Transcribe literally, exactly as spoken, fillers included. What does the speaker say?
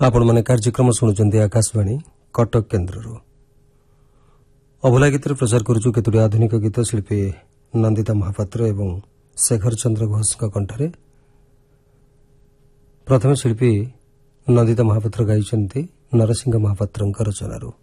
आपण माने कार्यक्रम शुणुंट आकाशवाणी कटक केन्द्र अभला गीत प्रचार करुचु केतोटी आधुनिक गीत शिल्पी नंदिता महापात्र एवं शेखर चंद्र घोष कंठरे। प्रथम शिल्पी नंदिता महापात्र गाइछन्ति नरसिंह महापात्र रचनारू।